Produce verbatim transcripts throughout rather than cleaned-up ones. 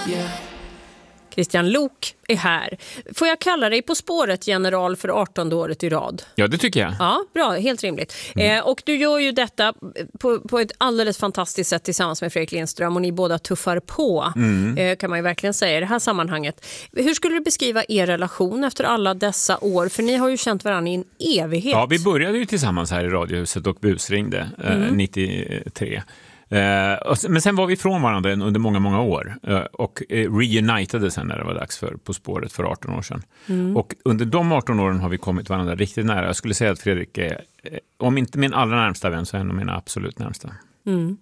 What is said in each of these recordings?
Yeah. Christian Lok är här. Får jag kalla dig På spåret general för artonde året i rad? Ja, det tycker jag. Ja, bra. Helt rimligt. Mm. Eh, och du gör ju detta på, på ett alldeles fantastiskt sätt tillsammans med Fredrik Lindström och ni båda tuffar på, mm. eh, kan man ju verkligen säga i det här sammanhanget. Hur skulle du beskriva er relation efter alla dessa år? För ni har ju känt varandra i en evighet. Ja, vi började ju tillsammans här i Radiohuset och busringde eh, mm. nittiotre. Uh, men sen var vi från varandra under många, många år uh, och uh, reunitade sen när det var dags för På spåret för arton år sedan. Mm. Och under de arton åren har vi kommit varandra riktigt nära. Jag skulle säga att Fredrik är, uh, om inte min allra närmsta vän, så är en av mina absolut närmsta. Mm.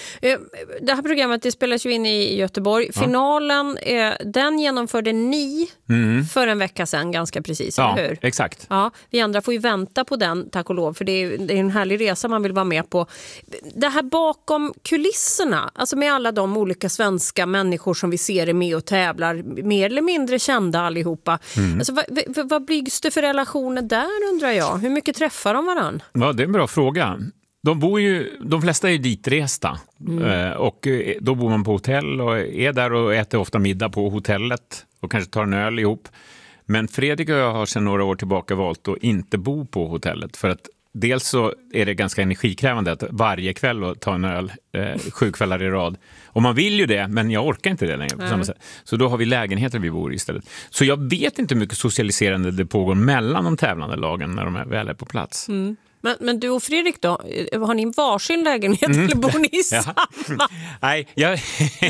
Det här programmet det spelas ju in i Göteborg. Finalen, ja. Den genomförde ni mm. för en vecka sedan ganska precis, ja, eller hur? Exakt. Ja, vi andra får ju vänta på den, tack och lov, för det är, det är en härlig resa man vill vara med på. Det här bakom kulisserna, alltså med alla de olika svenska människor som vi ser är med och tävlar, mer eller mindre kända allihopa. Mm. Alltså, vad, vad byggs det för relationer där, undrar jag? Hur mycket träffar de varann? Ja, det är en bra fråga. De bor ju, de flesta är ju ditresta mm. och då bor man på hotell och är där och äter ofta middag på hotellet och kanske tar en öl ihop. Men Fredrik och jag har sedan några år tillbaka valt att inte bo på hotellet, för att dels så är det ganska energikrävande att varje kväll ta en öl eh, sju kvällar i rad. Och man vill ju det, men jag orkar inte det längre på samma sätt. Så då har vi lägenheter vi bor i istället. Så jag vet inte hur mycket socialiserande det pågår mellan de tävlande lagen när de är väl är på plats. Mm. Men, men du och Fredrik då, har ni varsin lägenhet mm. eller bor ni ja. samma? Nej, jag,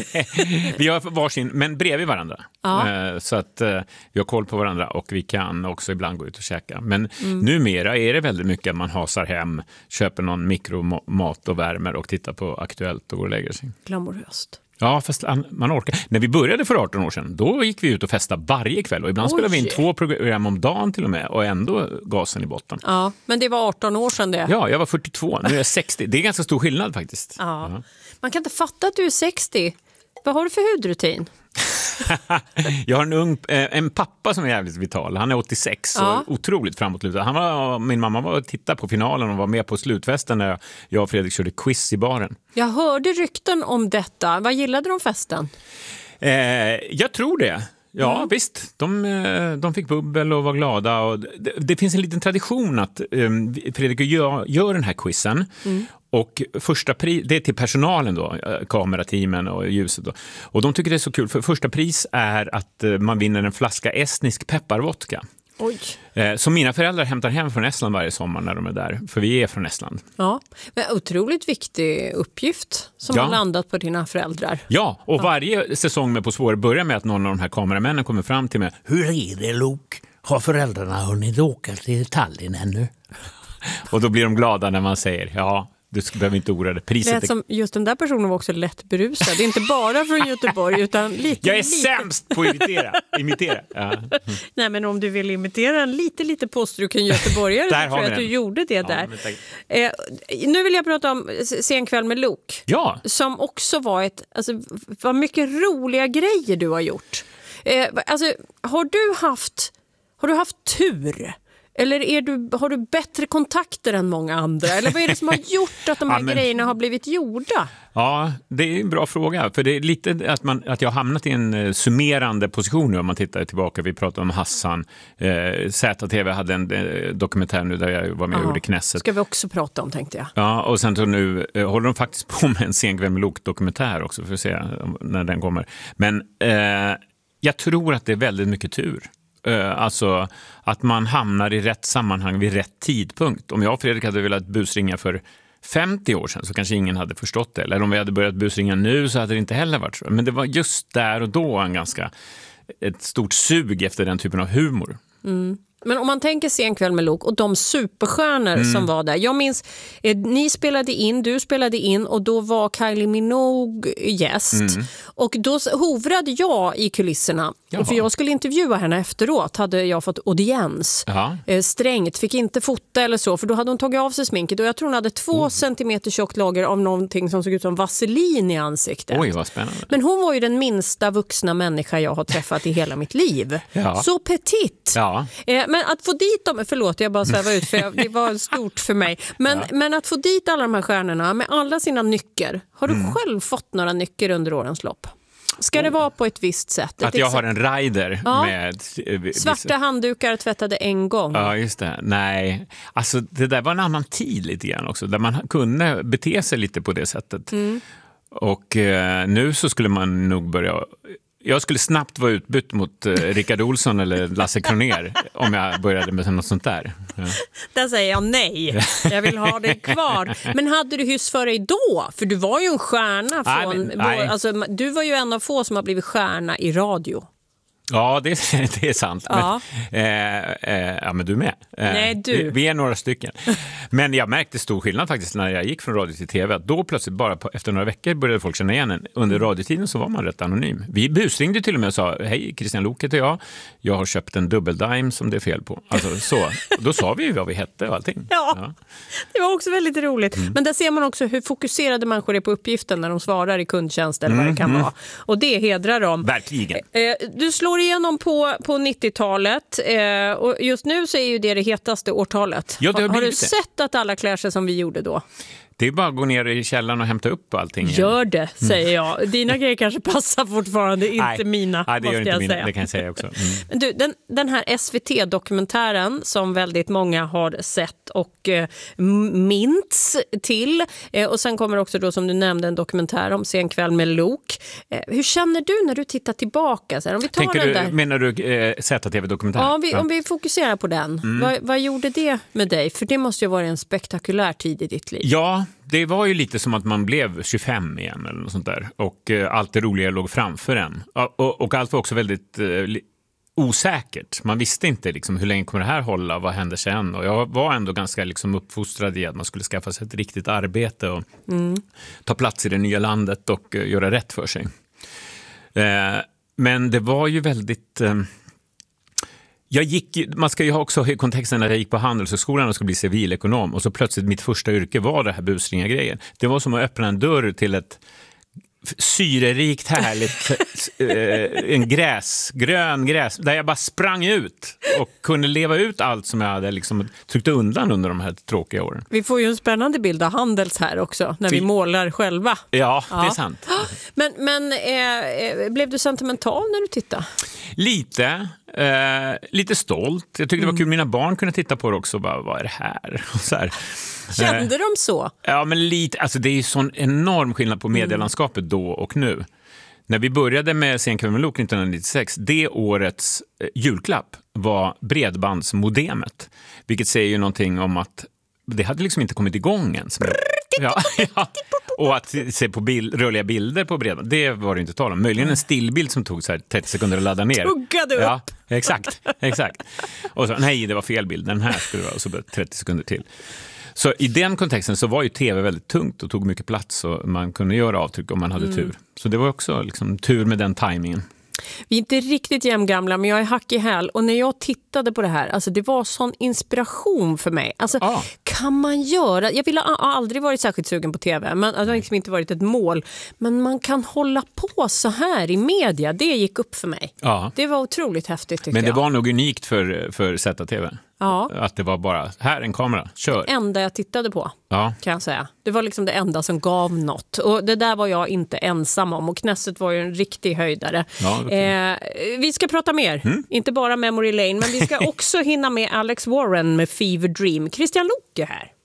vi har varsin, men bredvid varandra. Ja. Så att vi har koll på varandra och vi kan också ibland gå ut och käka. Men mm. numera är det väldigt mycket att man hasar hem, köper någon mikromat och värmer och tittar på Aktuellt och går och lägger sig. Glamoröst. Ja, fast man orkar. När vi började för arton år sedan, då gick vi ut och festade varje kväll. Och ibland Oj. spelade vi in två program om dagen till och med. Och ändå gasen i botten. Ja, men det var arton år sedan det. Ja, jag var fyrtiotvå. Nu är jag sextio. Det är ganska stor skillnad faktiskt. Ja. Ja. Man kan inte fatta att du är sextio. Vad har du för hudrutin? Jag har en ung en pappa som är jävligt vital. Han är åttiosex ja. och otroligt framåtlutad. Han var, min mamma var och tittade på finalen och var med på slutfesten när jag och Fredrik körde quiz i baren. Jag hörde rykten om detta. Vad gillade de festen? Eh, jag tror det. Ja, mm. visst. De, de fick bubbel och var glada. Och det, det finns en liten tradition att um, Fredrik gör, gör den här quizen. Mm. Och första pris, det är till personalen då, kamerateamen och ljuset då. Och de tycker det är så kul, för första pris är att man vinner en flaska estnisk pepparvodka. Oj. Som mina föräldrar hämtar hem från Estland varje sommar när de är där. För vi är från Estland. Ja, men otroligt viktig uppgift som ja. har landat på dina föräldrar. Ja, och ja. varje säsong med På spåret börjar med att någon av de här kameramännen kommer fram till mig. Hur är det, Lok? Har föräldrarna hunnit åka till Tallinn ännu? Och då blir de glada när man säger ja. Du behöver inte oroa dig. Priset är... som just den där personen var också lätt berusad. Det är inte bara från Göteborg utan lite... Jag är lite... sämst på att imitera. imitera. Ja. Mm. Nej, men om du vill imitera en lite, lite påstruken göteborgare så tror jag att du gjorde det ja, där. Eh, nu vill jag prata om Sen kväll med Lok. Ja. Som också var ett... Alltså, vad mycket roliga grejer du har gjort. Eh, alltså, har du haft... Har du haft tur? Eller är du, har du bättre kontakter än många andra? Eller vad är det som har gjort att de här ja, men, grejerna har blivit gjorda? Ja, det är en bra fråga. För det är lite att, man, att jag har hamnat i en summerande position nu om man tittar tillbaka. Vi pratade om Hassan. Eh, Z T V hade en eh, dokumentär nu där jag var med och gjorde Knesset. Ska vi också prata om, tänkte jag. Ja, och sen så nu eh, håller de faktiskt på med en Sen kväll med Lok-dokumentär också för att se när den kommer. Men eh, jag tror att det är väldigt mycket tur. Alltså att man hamnar i rätt sammanhang vid rätt tidpunkt. Om jag och Fredrik hade velat busringa för femtio år sedan så kanske ingen hade förstått det. Eller om vi hade börjat busringa nu så hade det inte heller varit så. Men det var just där och då en ganska ett stort sug efter den typen av humor. Mm. Men om man tänker Sen kväll med Lok och de superstjärnor mm. som var där. Jag minns, eh, ni spelade in, du spelade in och då var Kylie Minogue gäst. Mm. Och då hovrade jag i kulisserna. Jaha. För jag skulle intervjua henne efteråt. Hade jag fått audiens. Eh, strängt, fick inte fota eller så. För då hade hon tagit av sig sminket. Och jag tror hon hade två mm. centimeter tjockt lager av någonting som såg ut som vaselin i ansiktet. Oj, vad spännande. Men hon var ju den minsta vuxna människa jag har träffat i hela mitt liv. Ja. Så petit. Ja. Eh, Men att få dit dem, förlåt jag bara svävar ut för jag, det var stort för mig. Men, ja. men att få dit alla de här stjärnorna med alla sina nycker. Har du mm. själv fått några nycker under årens lopp? Ska det vara på ett visst sätt? Att ett jag har en rider ja. med... Svarta handdukar tvättade en gång. Ja, just det. Nej, alltså det där var en annan tid lite grann också. Där man kunde bete sig lite på det sättet. Mm. Och eh, nu så skulle man nog börja... Jag skulle snabbt vara utbytt mot eh, Rickard Olsson eller Lasse Kronér om jag började med något sånt där. Ja. Där säger jag nej. Jag vill ha det kvar. Men hade du hyss för dig då? För du var ju en stjärna. Från, nej, men, nej. Alltså, du var ju en av få som har blivit stjärna i radio. Ja, det, det är sant. Ja. Men, eh, eh, ja, men du med. Eh, Nej, du. Vi, vi är några stycken. Men jag märkte stor skillnad faktiskt när jag gick från radio till tv. Att då plötsligt bara på, efter några veckor började folk känna igen en. Under radiotiden så var man rätt anonym. Vi busringde till och med och sa, hej, Christian Lok heter jag. Jag har köpt en dubbeldime som det är fel på. Alltså så. Och då sa vi ju vad vi hette och allting. Ja, ja. Det var också väldigt roligt. Mm. Men där ser man också hur fokuserade människor är på uppgiften när de svarar i kundtjänst eller vad det kan mm. vara. Och det hedrar dem. Verkligen. Eh, du slår igenom på, på nittiotalet eh, och just nu så är ju det det hetaste årtalet. Ja, det har, har du det. sett att alla klär sig som vi gjorde då? Det är bara att gå ner i källaren och hämta upp allting. Gör det, säger jag. Dina grejer kanske passar fortfarande, inte nej, mina. Nej, det gör inte jag mina. Säga. Det kan jag säga också. Mm. Men du, den, den här S V T-dokumentären som väldigt många har sett och eh, minns till. Eh, och sen kommer också då, som du nämnde, en dokumentär om Sen kväll med Lok. Eh, hur känner du när du tittar tillbaka? Så här, om vi tar Tänker den du, där. menar du eh, Z T V-dokumentär? Ja, om vi, ja. om vi fokuserar på den. Mm. Vad, vad gjorde det med dig? För det måste ju vara en spektakulär tid i ditt liv. Ja, det var ju lite som att man blev tjugofem igen eller något sånt där. Och eh, allt det roliga låg framför en. Och, och, och allt var också väldigt eh, osäkert. Man visste inte liksom, hur länge kommer det här hålla, vad händer sen? Och jag var ändå ganska liksom, uppfostrad i att man skulle skaffa sig ett riktigt arbete och mm. ta plats i det nya landet och eh, göra rätt för sig. Eh, men det var ju väldigt... Eh, Jag gick, man ska ju ha också i kontexten när jag gick på Handelshögskolan och skulle bli civilekonom och så plötsligt mitt första yrke var det här busringargrejen. Det var som att öppna en dörr till ett syrerikt härligt eh, en gräs, grön gräs där jag bara sprang ut och kunde leva ut allt som jag hade liksom tryckt undan under de här tråkiga åren. Vi får ju en spännande bild av Handels här också när vi, vi målar själva. Ja, ja, det är sant. Men, men eh, blev du sentimental när du tittade? Lite. Eh, lite stolt. Jag tyckte mm. det var kul. Mina barn kunde titta på det också och bara, vad är det här? Och så här. Kände de så? Ja, men lite. Alltså det är ju sån enorm skillnad på medielandskapet mm. då och nu. När vi började med Sen kväll med Lok nittonhundranittiosex, det årets eh, julklapp var bredbandsmodemet. Vilket säger ju någonting om att det hade liksom inte kommit igång ens. Men, ja, ja. Och att se på bild, rörliga bilder på bredband, det var det inte tal om. Möjligen en stillbild som tog så här trettio sekunder att ladda ner. Tuggade upp. Ja, exakt, exakt. Och så, nej, det var fel bild, den här skulle vara, och så trettio sekunder till. Så i den kontexten så var ju tv väldigt tungt och tog mycket plats och man kunde göra avtryck om man hade mm. tur. Så det var också liksom tur med den tajmingen. Vi är inte riktigt jämngamla, men jag är hack i häl. Och när jag tittade på det här, alltså det var sån inspiration för mig. Alltså, ah. kan man göra... Jag ville aldrig varit särskilt sugen på tv, men det har liksom inte varit ett mål. Men man kan hålla på så här i media, det gick upp för mig. Ah. Det var otroligt häftigt, tycker jag. Men det var nog unikt för, för Z T V. Ja. Att det var bara, här en kamera, kör. Det enda jag tittade på, ja. kan jag säga. Det var liksom det enda som gav något. Och det där var jag inte ensam om. Och Knesset var ju en riktig höjdare. Ja, eh, vi ska prata mer. Mm. Inte bara Memory Lane, men vi ska också hinna med Alex Warren med Fever Dream. Christian Lok är här.